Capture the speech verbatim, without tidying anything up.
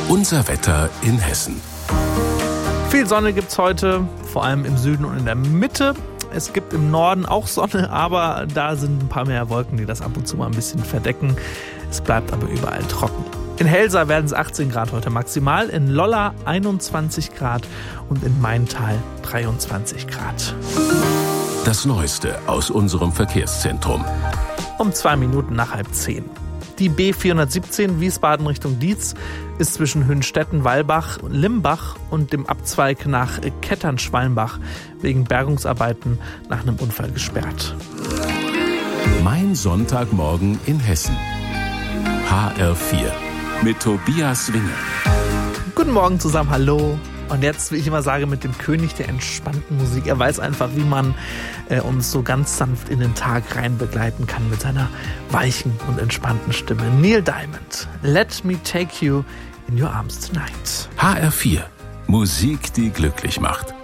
Unser Wetter in Hessen. Viel Sonne gibt's heute, vor allem im Süden und in der Mitte. Es gibt im Norden auch Sonne, aber da sind ein paar mehr Wolken, die das ab und zu mal ein bisschen verdecken. Es bleibt aber überall trocken. In Helsa werden es achtzehn Grad heute maximal, in Lolla einundzwanzig Grad und in Maintal dreiundzwanzig Grad. Das Neueste aus unserem Verkehrszentrum. Um zwei Minuten nach halb zehn. Die B vierhundertsiebzehn Wiesbaden Richtung Dietz ist zwischen Hünstetten, Wallbach, Limbach und dem Abzweig nach Kettern-Schwalmbach wegen Bergungsarbeiten nach einem Unfall gesperrt. Mein Sonntagmorgen in Hessen. H R vier mit Tobias Winge. Guten Morgen zusammen, hallo. Und jetzt, wie ich immer sage, mit dem König der entspannten Musik. Er weiß einfach, wie man äh, uns so ganz sanft in den Tag rein begleiten kann mit seiner weichen und entspannten Stimme. Neil Diamond, Let Me Take You in Your Arms Tonight. H R vier, Musik, die glücklich macht.